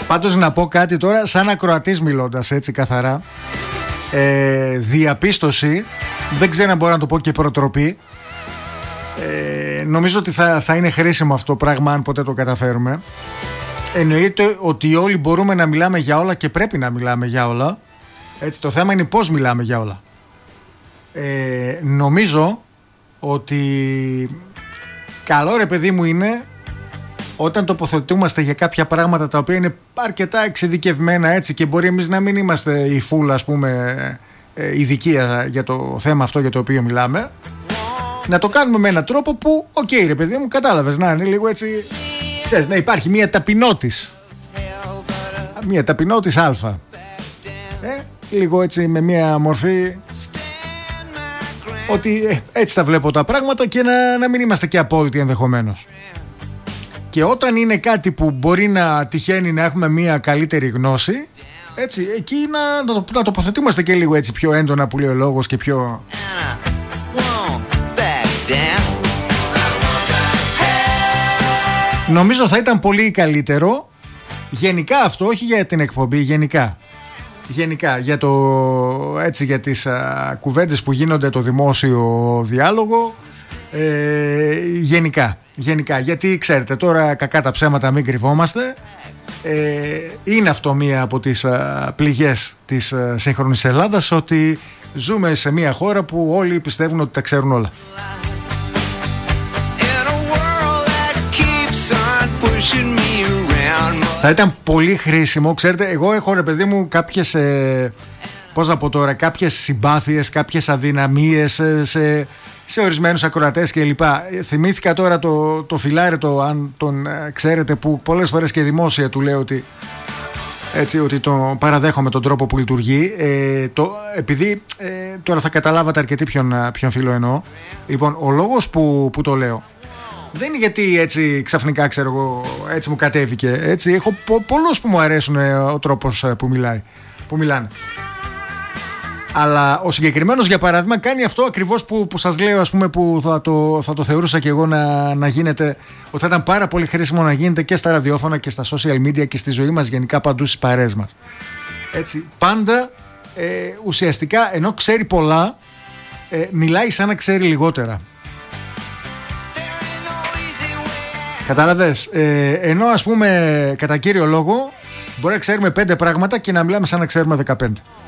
Πάντως να πω κάτι τώρα, σαν ακροατής μιλώντας έτσι καθαρά. Διαπίστωση, δεν ξέρω αν μπορώ να το πω και προτροπή. Νομίζω ότι θα είναι χρήσιμο αυτό το πράγμα αν ποτέ το καταφέρουμε. Εννοείται ότι όλοι μπορούμε να μιλάμε για όλα και πρέπει να μιλάμε για όλα. Έτσι, το θέμα είναι πώς μιλάμε για όλα. Νομίζω ότι καλό ρε παιδί μου είναι όταν τοποθετούμαστε για κάποια πράγματα τα οποία είναι αρκετά εξειδικευμένα έτσι και μπορεί εμείς να μην είμαστε η φούλα ας πούμε ειδικοί για το θέμα αυτό για το οποίο μιλάμε, να το κάνουμε με έναν τρόπο που ρε παιδί μου, κατάλαβες, να είναι λίγο έτσι, ξέρεις, να υπάρχει μια ταπεινότης αλφα, λίγο έτσι με μια μορφή ότι έτσι τα βλέπω τα πράγματα και να μην είμαστε και απόλυτοι ενδεχομένως. Και όταν είναι κάτι που μπορεί να τυχαίνει να έχουμε μια καλύτερη γνώση, έτσι, εκεί να τοποθετούμαστε και λίγο έτσι πιο έντονα που λέει ο λόγος και πιο... Νομίζω θα ήταν πολύ καλύτερο γενικά αυτό, όχι για την εκπομπή, γενικά για για τις κουβέντες που γίνονται το δημόσιο διάλογο, γενικά, γιατί ξέρετε τώρα κακά τα ψέματα μην κρυβόμαστε, είναι αυτό μία από τις πληγές της σύγχρονης Ελλάδας, ότι ζούμε σε μία χώρα που όλοι πιστεύουν ότι τα ξέρουν όλα. Θα ήταν πολύ χρήσιμο, ξέρετε, εγώ έχω ρε παιδί μου κάποιες, πώς να πω τώρα, κάποιες συμπάθειες, κάποιες αδυναμίες σε ορισμένους ακροατές κλπ. Θυμήθηκα τώρα το Φιλάρετο, αν τον ξέρετε, που πολλές φορές και δημόσια του λέω ότι τον παραδέχομαι τον τρόπο που λειτουργεί. Επειδή τώρα θα καταλάβατε αρκετοί ποιον φίλο εννοώ. Λοιπόν, ο λόγος που το λέω δεν είναι γιατί έτσι ξαφνικά ξέρω εγώ έτσι μου κατέβηκε. Έτσι, έχω πολλούς που μου αρέσουν ο τρόπος που μιλάνε. Αλλά ο συγκεκριμένος για παράδειγμα κάνει αυτό ακριβώς που σας λέω, ας πούμε, που θα το θεωρούσα και εγώ να γίνεται, ότι θα ήταν πάρα πολύ χρήσιμο να γίνεται και στα ραδιόφωνα και στα social media και στη ζωή μας γενικά, παντού στις παρέες μας. Έτσι, πάντα ουσιαστικά ενώ ξέρει πολλά, μιλάει σαν να ξέρει λιγότερα. Κατάλαβες, ενώ ας πούμε κατά κύριο λόγο μπορεί να ξέρουμε 5 πράγματα και να μιλάμε σαν να ξέρουμε 15.